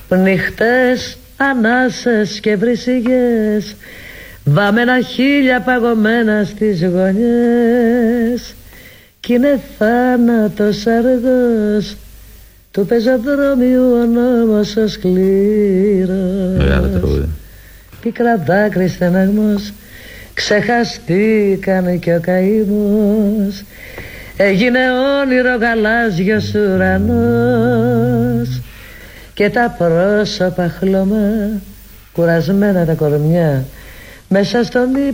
Νύχτες, ανάσες και βρυσιγές, βάμενα χείλια παγωμένα στις γωνιές, κι είναι θάνατος αργός του πεζοδρόμιου ο νόμος ο σκληρός. Πίκρα δάκρυ στεναγμός, ξεχαστήκανε κι ο καημός, έγινε όνειρο γαλάζιος ουρανός, και τα πρόσωπα χλωμά, κουρασμένα τα κορμιά, μέσα στον ύπνο